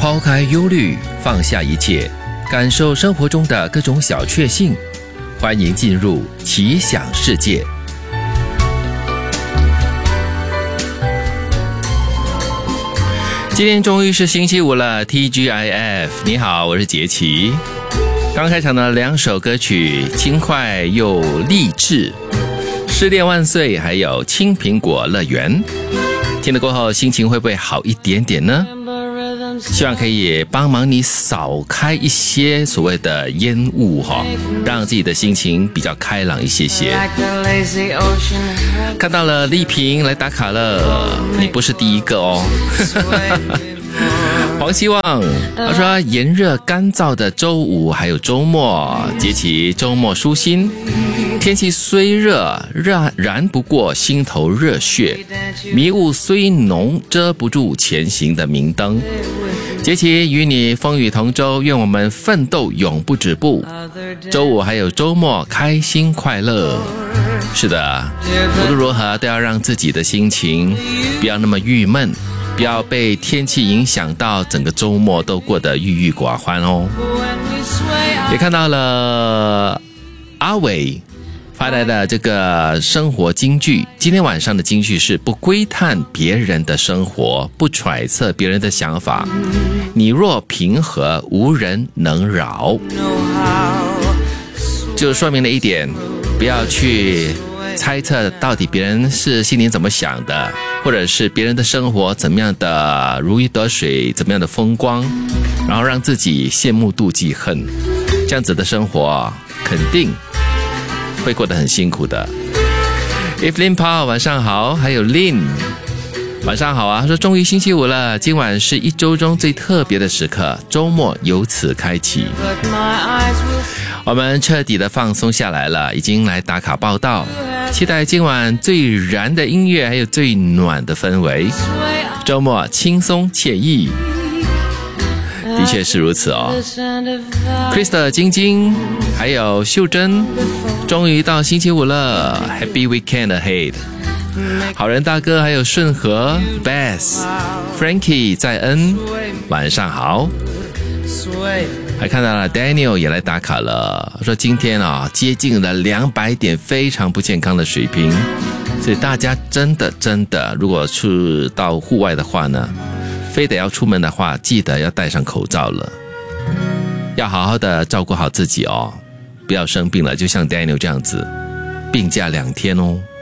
抛开忧虑，放下一切，感受生活中的各种小确幸。欢迎进入奇想世界。今天终于是星期五了 ，TGIF， 你好，我是杰奇。刚开场的两首歌曲，轻快又励志，失恋万岁，还有青苹果乐园。听了过后，心情会不会好一点点呢？希望可以帮忙你扫开一些所谓的烟雾让自己的心情比较开朗一些些。看到了丽萍来打卡了，你不是第一个哦。黄希望他说炎热干燥的周五还有周末，节气周末舒心，天气虽热，燃不过心头热血，迷雾虽浓，遮不住前行的明灯。节气与你风雨同舟，愿我们奋斗永不止步，周五还有周末开心快乐。是的，无论如何都要让自己的心情不要那么郁闷，不要被天气影响到整个周末都过得郁郁寡欢哦。也看到了阿伟发来的这个生活金句，今天晚上的金句是：不窥探别人的生活，不揣测别人的想法，你若平和，无人能扰。就说明了一点，不要去猜测到底别人是心里怎么想的，或者是别人的生活怎么样的如鱼得水，怎么样的风光，然后让自己羡慕妒忌恨，这样子的生活肯定会过得很辛苦的。 Evelyn Paul 晚上好，还有 Lin 晚上好啊，他说终于星期五了，今晚是一周中最特别的时刻，周末由此开启，我们彻底的放松下来了，已经来打卡报道，期待今晚最燃的音乐还有最暖的氛围，周末轻松惬意，的确是如此哦。 Krista 晶晶还有秀珍，终于到星期五了， Happy Weekend Ahead。 好人大哥还有顺和 Bess Frankie 在恩晚上好。还看到了 Daniel 也来打卡了，说今天接近了200点，非常不健康的水平，所以大家真的如果去到户外的话呢，非得要出门的话，记得要戴上口罩了，要好好的照顾好自己哦，不要生病了，就像 Daniel 这样子病假2天哦。